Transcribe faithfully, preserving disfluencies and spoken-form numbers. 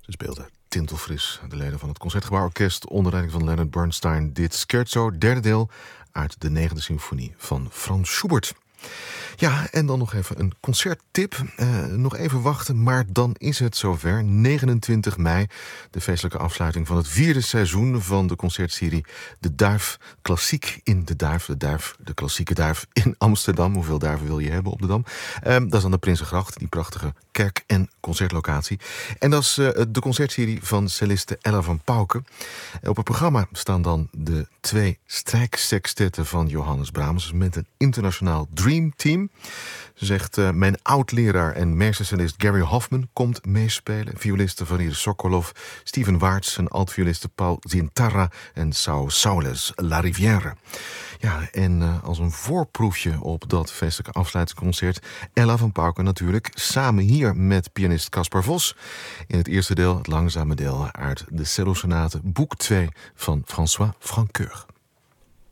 Ze speelden tintelfris, de leden van het Concertgebouworkest onder leiding van Leonard Bernstein, dit scherzo, derde deel uit de negende symfonie van Franz Schubert. Ja, en dan nog even een concerttip. Uh, nog even wachten, maar dan is het zover. negenentwintig mei, de feestelijke afsluiting van het vierde seizoen van de concertserie De Duif Klassiek in de Duif. De Duif, de klassieke Duif in Amsterdam. Hoeveel duiven wil je hebben op de Dam? Uh, dat is aan de Prinsengracht, die prachtige kerk- en concertlocatie. En dat is uh, de concertserie van celliste Ella van Pauken. Op het programma staan dan de twee strijksextetten van Johannes Brahms met een internationaal Dream Team. Ze zegt, uh, mijn oud-leraar en meestercellist Gary Hoffman komt meespelen. Violisten Valir Sokolov, Steven Waarts en alt-violisten Paul Zintarra en Sao Saules La Rivière. Ja, en uh, als een voorproefje op dat feestelijke afsluitingsconcert, Ella van Pauken natuurlijk, samen hier met pianist Caspar Vos. In het eerste deel, het langzame deel uit de Cellosonate, boek twee van François Francoeur.